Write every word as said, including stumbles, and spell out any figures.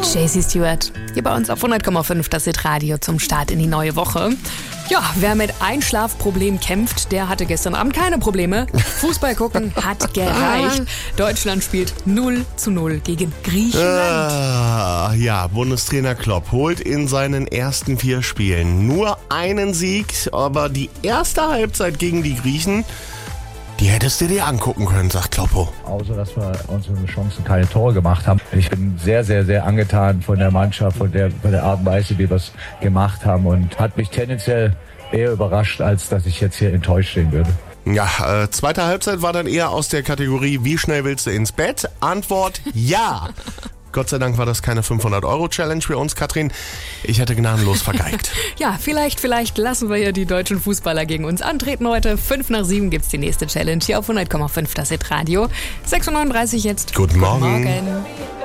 J C Stewart. Hier bei uns auf hundert Komma fünf das Hit-Radio zum Start in die neue Woche. Ja, wer mit Einschlafproblemen kämpft, der hatte gestern Abend keine Probleme. Fußball gucken hat gereicht. Deutschland spielt null zu null gegen Griechenland. Ah, ja, Bundestrainer Klopp holt in seinen ersten vier Spielen nur einen Sieg, aber die erste Halbzeit gegen die Griechen, die hättest du dir angucken können, sagt Kloppo. Außer, dass wir unsere Chancen keine Tore gemacht haben. Ich bin sehr, sehr, sehr angetan von der Mannschaft, von der, von der Art und Weise, wie wir es gemacht haben. Und hat mich tendenziell eher überrascht, als dass ich jetzt hier enttäuscht stehen würde. Ja, äh, zweite Halbzeit war dann eher aus der Kategorie, wie schnell willst du ins Bett? Antwort, ja. Gott sei Dank war das keine fünfhundert-Euro-Challenge für uns, Katrin. Ich hätte gnadenlos vergeigt. Ja, vielleicht, vielleicht lassen wir hier die deutschen Fußballer gegen uns antreten heute. Fünf nach sieben gibt's die nächste Challenge hier auf hundert Komma fünf das Hit-Radio. sechs Uhr neununddreißig jetzt. Guten Morgen. Guten Morgen.